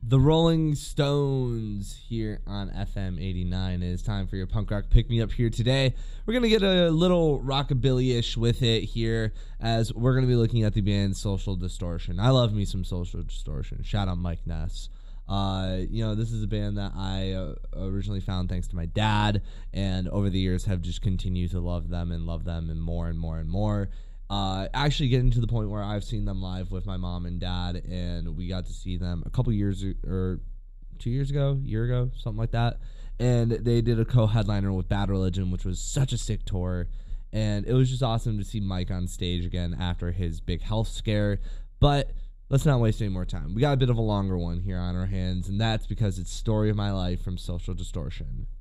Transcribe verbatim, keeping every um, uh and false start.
The Rolling Stones here on F M eighty-nine. It is time for your punk rock pick-me-up here today. We're going to get a little rockabilly-ish with it here as we're going to be looking at the band Social Distortion. I love me some Social Distortion. Shout out Mike Ness. Uh, you know, this is a band that I uh, originally found thanks to my dad, and over the years have just continued to love them and love them and more and more and more. Uh, actually getting to the point where I've seen them live with my mom and dad, and we got to see them a couple years or two years ago, year ago, something like that. And they did a co-headliner with Bad Religion, which was such a sick tour. And it was just awesome to see Mike on stage again after his big health scare. But let's not waste any more time. We got a bit of a longer one here on our hands, and that's because it's Story of My Life from Social Distortion.